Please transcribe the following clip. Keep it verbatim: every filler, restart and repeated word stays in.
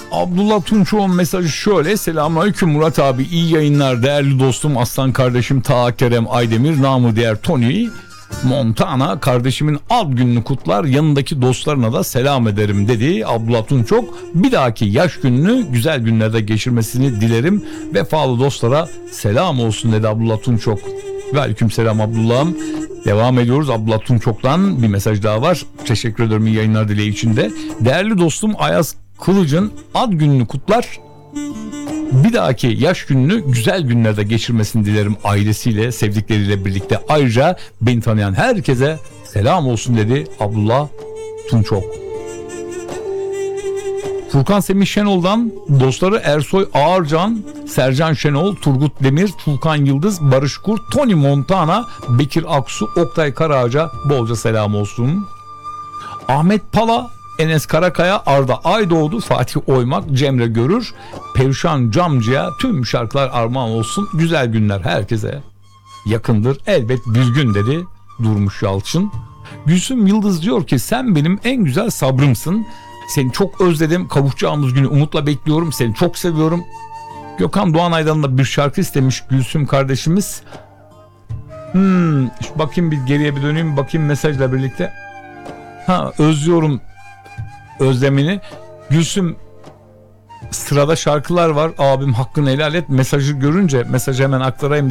Abdullah Tunçoğlu'nun mesajı şöyle: Selamünaleyküm Murat abi, iyi yayınlar değerli dostum, aslan kardeşim Ta Kerem Aydemir, namı diğer Tony Montana, kardeşimin ad gününü kutlar, yanındaki dostlarına da selam ederim dedi Abdullah Tunçok. Bir dahaki yaş gününü güzel günlerde geçirmesini dilerim, vefalı dostlara selam olsun dedi Abdullah Tunçok. Ve aleykümselam Abdullah'ım. Devam ediyoruz. Abdullah Tunçok'tan bir mesaj daha var. Teşekkür ederim iyi yayınlar dileği içinde. Değerli dostum Ayaz Kılıç'ın ad gününü kutlar, bir dahaki yaş gününü güzel günlerde geçirmesini dilerim ailesiyle, sevdikleriyle birlikte. Ayrıca beni tanıyan herkese selam olsun dedi Abdullah Tunçok. Furkan Semih Şenol'dan dostları Ersoy Ağarcan, Sercan Şenol, Turgut Demir, Furkan Yıldız, Barış Kurt, Tony Montana, Bekir Aksu, Oktay Karaağaç'a bolca selam olsun. Ahmet Pala, Enes Karakaya, Arda Aydoğdu, Fatih Oymak, Cemre Görür, Perişan Camcı'ya tüm şarkılar armağan olsun. Güzel günler herkese yakındır elbet bir gün dedi Durmuş Yalçın. Gülsüm Yıldız diyor ki sen benim en güzel sabrımsın. Seni çok özledim. Kavuşacağımız günü umutla bekliyorum. Seni çok seviyorum. Gökhan Doğanay'dan da bir şarkı istemiş Gülsüm kardeşimiz. Hmm, bakayım bir geriye bir döneyim. Bakayım mesajla birlikte. Ha, özlüyorum özlemini. Gülsüm, sırada şarkılar var. Abim hakkını helal et. Mesajı görünce mesajı hemen aktarayım.